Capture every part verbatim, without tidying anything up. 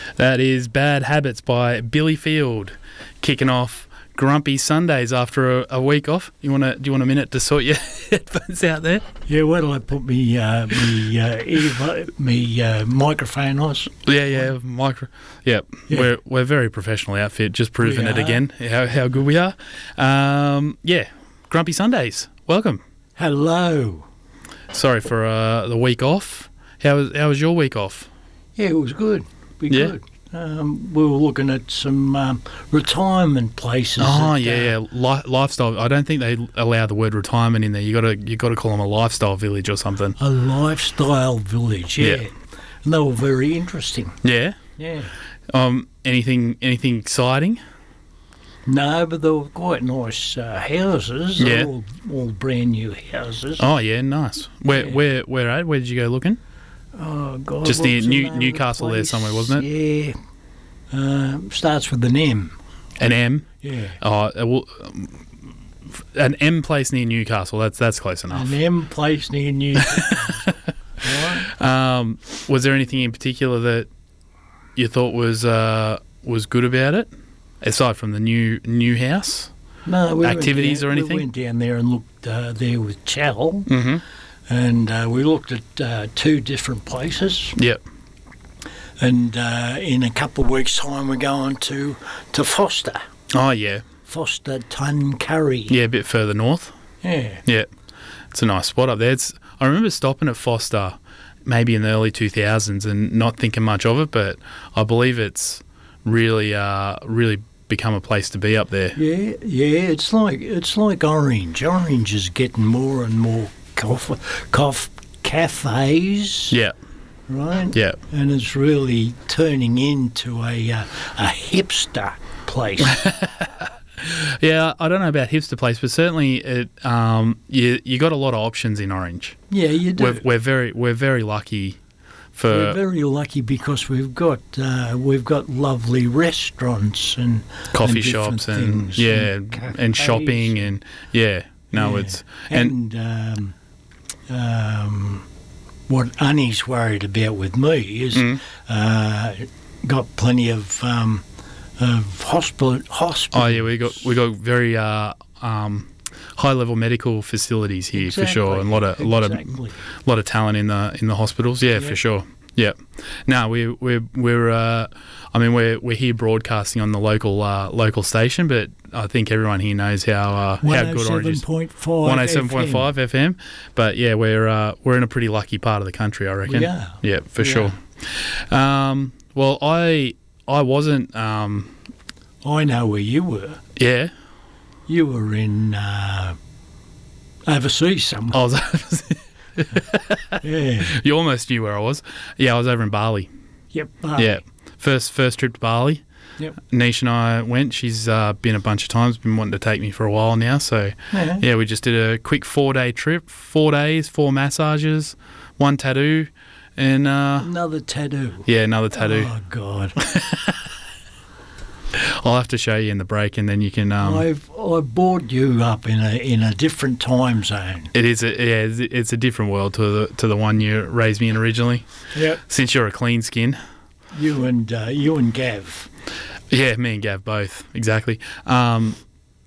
That is Bad Habits by Billy Field, kicking off Grumpy Sundays after a, a week off. You want to? Do you want a minute to sort your headphones out there? Yeah, where do I put me uh, me uh, ear, me uh, microphone on? Yeah, yeah, micro. Yeah, yeah, we're we're very professional outfit. Just proving it again how how good we are. Um, yeah, Grumpy Sundays. Welcome. Hello. Sorry for uh, the week off. How was how was your week off? Yeah, it was good. Be yeah. good. Um, we were looking at some um, retirement places. Oh that, yeah, uh, yeah, Li- lifestyle. I don't think they allow the word retirement in there. You gotta, you gotta call them a lifestyle village or something. A lifestyle village, yeah. yeah. And they were very interesting. Yeah, yeah. Um, anything, anything exciting? No, but they were quite nice uh, houses. Yeah, all, all brand new houses. Oh yeah, nice. Where, yeah. where, where at? Where did you go looking? Oh God! Just near New, Newcastle the there somewhere, wasn't it? Yeah. Uh, starts with an M. An M. Yeah. Oh, well, an M place near Newcastle. That's that's close enough. An M place near Newcastle. Right. Um, was there anything in particular that you thought was uh, was good about it, aside from the new new house? No, we activities down, or anything. We went down there and looked uh, there with Chal. Mm-hmm. And uh, we looked at uh, two different places. Yep. And uh, in a couple of weeks' time, we're going to, to Foster. Oh, yeah. Foster Tuncurry. Yeah, a bit further north. Yeah. Yeah. It's a nice spot up there. It's, I remember stopping at Foster maybe in the early two thousands and not thinking much of it, but I believe it's really, uh, really become a place to be up there. Yeah, yeah. It's like it's like Orange. Orange is getting more and more Cough, cough cafes. Yeah. Right? Yeah. And it's really turning into a uh, a hipster place. Yeah, I don't know about hipster place, but certainly it um you you got a lot of options in Orange. Yeah, you do. We're, we're very we're very lucky for We're very lucky because we've got uh, we've got lovely restaurants and coffee and shops and yeah and, and shopping and yeah. No, yeah. it's and, and um, um, what Annie's worried about with me is mm. uh, got plenty of um, of hospital hospitals. Oh yeah, we got we got very uh, um, high level medical facilities here exactly. for sure, and a lot of a lot exactly. of lot of talent in the in the hospitals. Yeah, yep. for sure. Yeah. No, we we're we're uh, I mean we're we're here broadcasting on the local uh, local station, but I think everyone here knows how uh, how good Orange is. one oh seven point five F M. But yeah, we're uh, we're in a pretty lucky part of the country, I reckon. Yeah. Yeah, for we sure. Um, well, I I wasn't. Um, I know where you were. Yeah. You were in uh, overseas somewhere. I was overseas. Yeah. You almost knew where I was. Yeah, I was over in Bali. Yep. Bali. Yeah. First first trip to Bali. Yep. Nish and I went. She's uh, been a bunch of times, been wanting to take me for a while now. So, yeah, yeah we just did a quick four-day trip. Four days, four massages, one tattoo, and... Uh, another tattoo. Yeah, another tattoo. Oh, God. I'll have to show you in the break, and then you can... Um, I've I brought you up in a in a different time zone. It is, a, yeah, it's, it's a different world to the to the one you raised me in originally. Yep. Since you're a clean skin. You and uh, you and Gav. Yeah, me and Gav both, exactly. Um,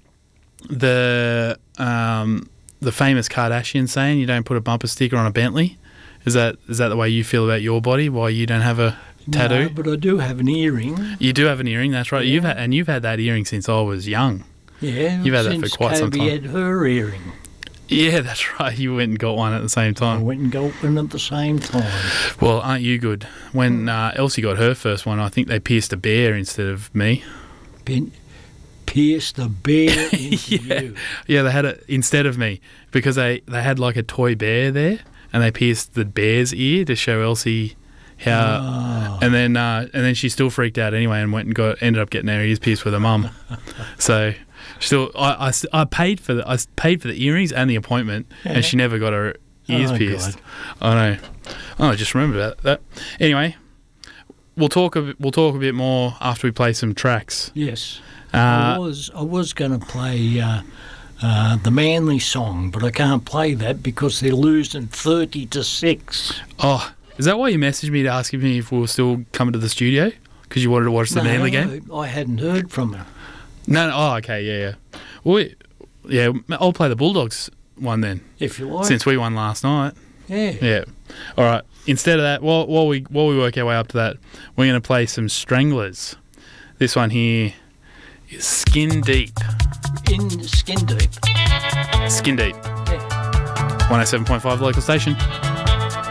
the um, the famous Kardashian saying, "You don't put a bumper sticker on a Bentley." Is that is that the way you feel about your body? Why you don't have a tattoo? No, but I do have an earring. You do have an earring, that's right. Yeah. You've had, and you've had that earring since I was young. Yeah, you've had since that for quite Kobe some time. had her earring. Yeah, that's right. You went and got one at the same time. I went and got one at the same time. Well, aren't you good? When uh, Elsie got her first one, I think they pierced a bear instead of me. Been pierced a bear into yeah. you. Yeah, they had it instead of me because they, they had like a toy bear there, and they pierced the bear's ear to show Elsie how. Oh. And then uh, and then she still freaked out anyway and went and got ended up getting her ears pierced with her mum. So. Still, I, I, I paid for the I paid for the earrings and the appointment, yeah. and she never got her ears oh, pierced. God. I know. Oh, I just remembered that. that. Anyway, we'll talk a bit, we'll talk a bit more after we play some tracks. Yes, uh, I was I was going to play uh, uh, the Manly song, but I can't play that because they're losing thirty to six. Oh, is that why you messaged me to ask me if we were still coming to the studio? Because you wanted to watch the No, Manly game? I hadn't heard from her. No, no. Oh, okay. Yeah, yeah. Well, we, yeah, I'll play the Bulldogs one then, If you like. since we won last night. Yeah. Yeah. All right. Instead of that, while, while we while we work our way up to that, we're going to play some Stranglers. This one here is Skin Deep. In Skin Deep. Skin Deep. Yeah. one oh seven point five local station.